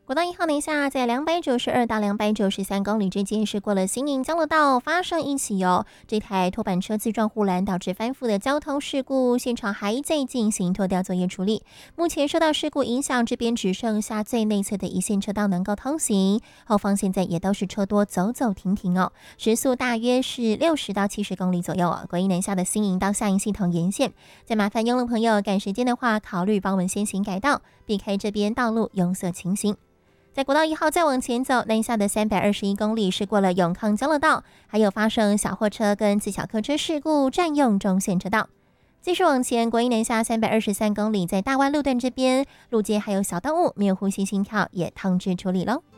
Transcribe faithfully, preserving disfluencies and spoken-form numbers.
国道一号南下在两百九十二到两百九十三公里之间是过了新营交流道，发生一起哦，这台拖板车自撞护栏导致翻覆的交通事故，现场还在进行拖吊作业处理。目前受到事故影响，这边只剩下最内侧的一线车道能够通行，后方现在也都是车多走走停停哦，时速大约是六十到七十公里左右哦。国一南下的新营到下营系统沿线，再麻烦用路朋友赶时间的话，考虑帮我们先行改道，避开这边道路拥塞情形。在国道一号再往前走，南下的三百二十一公里是过了永康交流道，还有发生小货车跟自小客车事故，占用中线车道。继续往前，国一南下三百二十三公里，在大湾路段这边，路肩还有小动物没有呼吸心跳，也通知处理喽。